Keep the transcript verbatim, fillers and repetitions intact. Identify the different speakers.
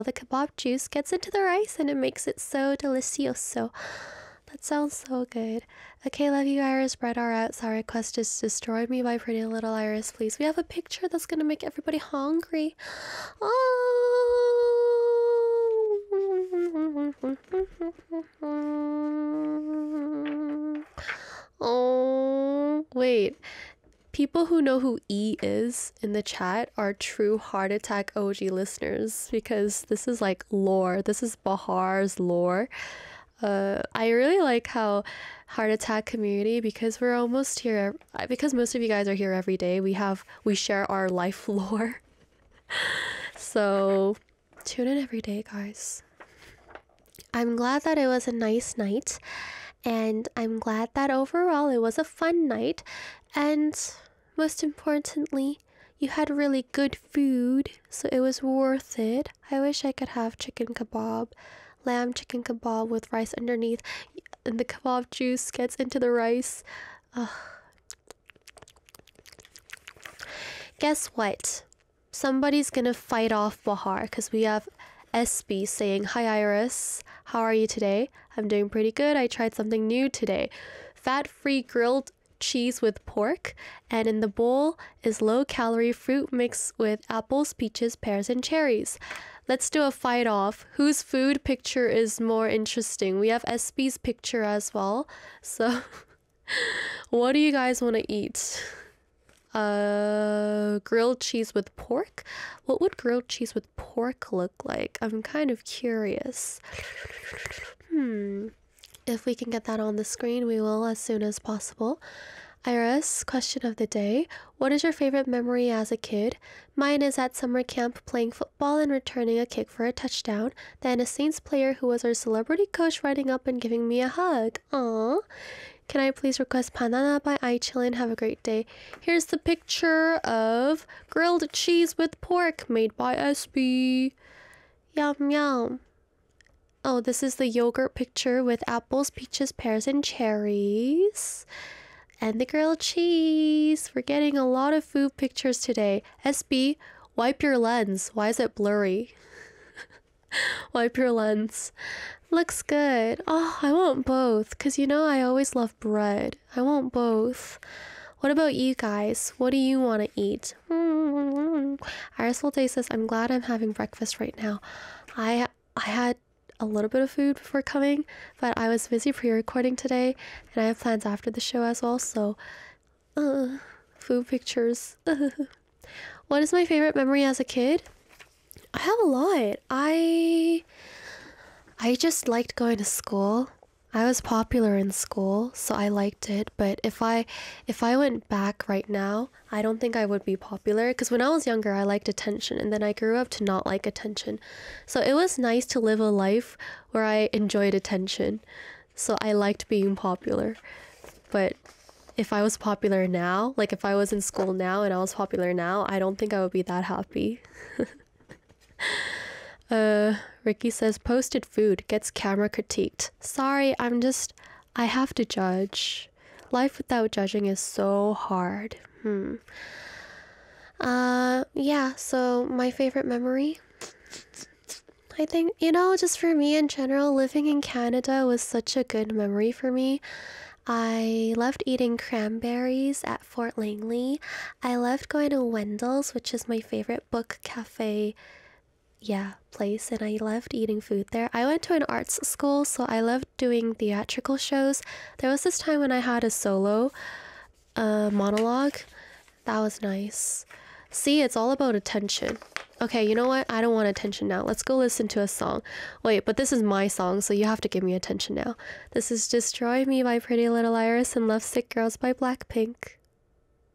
Speaker 1: The kebab juice gets into the rice and it makes it so delicioso. That sounds so good. Okay, love you, Iris. Bread are out. Sorry, request is destroyed me by Pretty Little Iris. Please, we have a picture that's gonna make everybody hungry. Oh, oh, wait. People who know who E is in the chat are true Heart Attack O G listeners, because this is like lore. This is Bahar's lore. Uh, I really like how Heart Attack community, because we're almost here, because most of you guys are here every day, we have, we share our life lore. So tune in every day, guys. I'm glad that it was a nice night, and I'm glad that overall it was a fun night, and most importantly, you had really good food, so it was worth it. I wish I could have chicken kebab. Lamb chicken kebab with rice underneath, and the kebab juice gets into the rice. Ugh. Guess what? Somebody's gonna fight off Bahar because we have S B saying, "Hi Iris, how are you today? I'm doing pretty good. I tried something new today. Fat-free grilled cheese with pork, and in the bowl is low-calorie fruit mix with apples, peaches, pears, and cherries." Let's do a fight off. Whose food picture is more interesting? We have S B's picture as well. So what do you guys want to eat? Uh, grilled cheese with pork? What would grilled cheese with pork look like? I'm kind of curious. Hmm. If we can get that on the screen, we will as soon as possible. Iris, question of the day. What is your favorite memory as a kid? Mine is at summer camp playing football and returning a kick for a touchdown. Then a Saints player who was our celebrity coach riding up and giving me a hug. Aww. Can I please request Banana by iChillin? Have a great day. Here's the picture of grilled cheese with pork made by S B. Yum yum. Oh, this is the yogurt picture with apples, peaches, pears, and cherries. And the grilled cheese. We're getting a lot of food pictures today. S B, wipe your lens. Why is it blurry? Wipe your lens. Looks good. Oh, I want both. Because you know I always love bread. I want both. What about you guys? What do you want to eat? Iris Day says, I'm glad I'm having breakfast right now. I I had a little bit of food before coming, but I was busy pre-recording today, and I have plans after the show as well, so uh, food pictures. What is my favorite memory as a kid? I have a lot. I I just liked going to school. I was popular in school, so I liked it, but if I if I went back right now, I don't think I would be popular, because when I was younger I liked attention, and then I grew up to not like attention. So it was nice to live a life where I enjoyed attention. So I liked being popular. But if I was popular now, like if I was in school now and I was popular now, I don't think I would be that happy. Uh, Ricky says, posted food gets camera critiqued. Sorry, I'm just, I have to judge. Life without judging is so hard. Hmm. Uh, yeah, so my favorite memory? I think, you know, just for me in general, living in Canada was such a good memory for me. I loved eating cranberries at Fort Langley. I loved going to Wendell's, which is my favorite book cafe yeah place, and I loved eating food there. I went to an arts school, so I loved doing theatrical shows. There was this time when I had a solo uh, monologue. That was nice. See, it's all about attention. Okay, you know what? I don't want attention now. Let's go listen to a song. Wait, but this is my song, so you have to give me attention now. This is Destroy Me by Pretty Little Iris and Lovesick Girls by Blackpink.